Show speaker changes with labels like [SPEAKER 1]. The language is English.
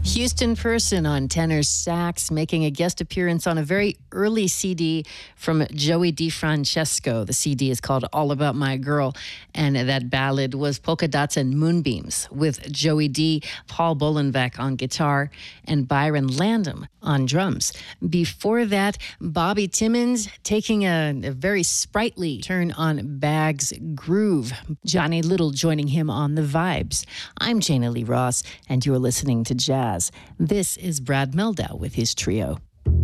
[SPEAKER 1] Houston Person on tenor sax, making a guest appearance on a very early CD from Joey DeFrancesco. The CD is called All About My Girl, and that ballad was Polka Dots and Moonbeams with Joey D, Paul Bolenbeck on guitar, and Byron Landum on drums. Before that, Bobby Timmons taking a very sprightly turn on Bag's Groove. Johnny Little joining him on the vibes. I'm Jana Lee Ross, and you're listening to Jazz. This is Brad Meldau with his trio.